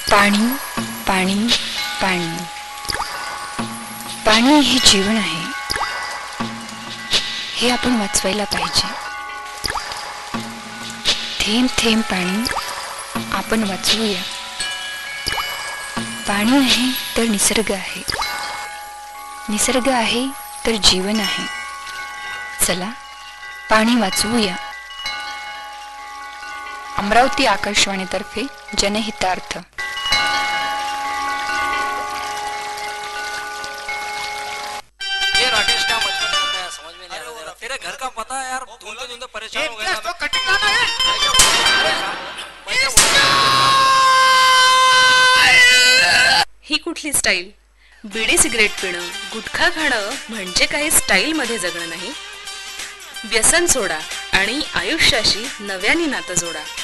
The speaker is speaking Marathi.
पाणी पाणी पाणी पाणी हे जीवन आहे, हे आपण वाचवायला पाहिजे. थेंब थेंब पाणी आपण वाचवूया. पाणी आहे तर निसर्ग आहे, निसर्ग आहे तर जीवन आहे. चला पाणी वाचवूया. अमरावती आकाशवाणीतर्फे जनहितार्थ. राकेश क्या मजबूर करता है समझ में नहीं आ रहा. तेरे घर का पता है यार, ढूंढते ढूंढते परेशान हो गया. तो कटिंग लाना है. ही कुठली स्टाईल? बिडी सिगरेट पिणं, गुटखा खाणं म्हणजे काही स्टाईल मध्ये जगणं नाही. व्यसन सोडा आणि आयुष्याशी नव्याने नातं जोडा.